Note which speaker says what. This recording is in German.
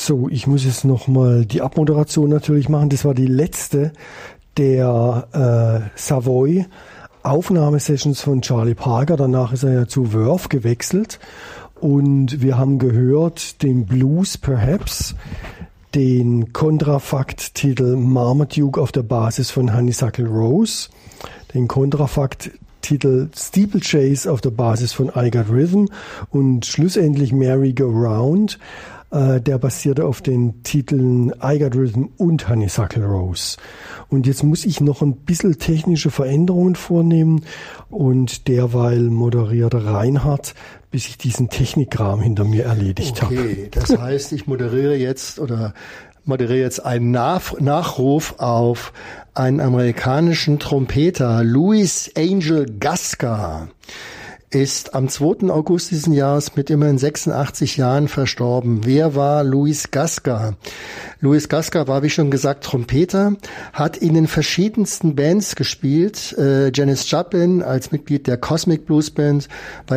Speaker 1: So, ich muss jetzt nochmal die Abmoderation natürlich machen. Das war die letzte der Savoy Aufnahmesessions von Charlie Parker. Danach ist er ja zu Verve gewechselt. Und wir haben gehört den Blues Perhaps, den Kontrafakt-Titel Marmaduke auf der Basis von Honeysuckle Rose, den Kontrafakt-Titel Steeplechase auf der Basis von I Got Rhythm und schlussendlich Merry Go Round, der basierte auf den Titeln I Got Rhythm und Honeysuckle Rose. Und jetzt muss ich noch ein bisschen technische Veränderungen vornehmen und derweil moderiert Reinhard, bis ich diesen Technikkram hinter mir erledigt habe.
Speaker 2: Okay, das heißt, ich moderiere jetzt einen Nachruf auf einen amerikanischen Trompeter, Louis Angel Gascar. Ist am 2. August diesen Jahres mit immerhin 86 Jahren verstorben. Wer war Louis Gascar? Louis Gascar war, wie schon gesagt, Trompeter, hat in den verschiedensten Bands gespielt. Janis Joplin als Mitglied der Cosmic Blues Band, bei